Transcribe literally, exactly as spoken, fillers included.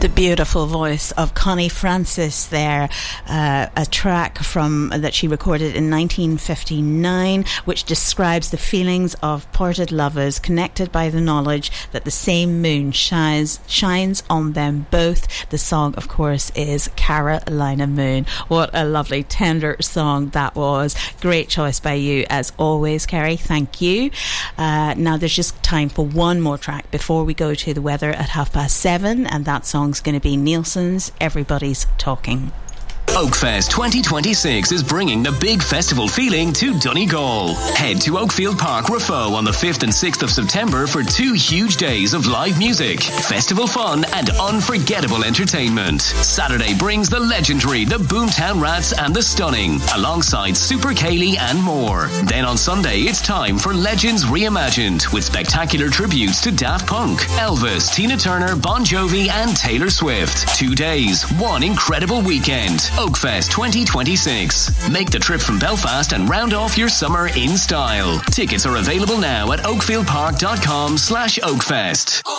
The beautiful voice of Connie Francis there, uh, a track from that she recorded in nineteen fifty-nine, which describes the feelings of parted lovers connected by the knowledge that the same moon shines shines on them both. The song, of course, is Carolina Moon. What a lovely, tender song that was. Great choice by you, as always, Kerry. Thank you. Uh, now, there's just time for one more track before we go to the weather at half past seven, and that song's going to be Nielsen's Everybody's Talking. Oakfest twenty twenty-six is bringing the big festival feeling to Donegal. Head to Oakfield Park, Raphoe on the fifth and sixth of September for two huge days of live music, festival fun and unforgettable entertainment. Saturday brings the legendary The Boomtown Rats and The Stunning, alongside Super Kaylee and more. Then on Sunday it's time for Legends Reimagined, with spectacular tributes to Daft Punk, Elvis, Tina Turner, Bon Jovi and Taylor Swift. Two days, one incredible weekend. Oakfest twenty twenty-six. Make the trip from Belfast and round off your summer in style. Tickets are available now at oakfieldpark.com slash Oakfest.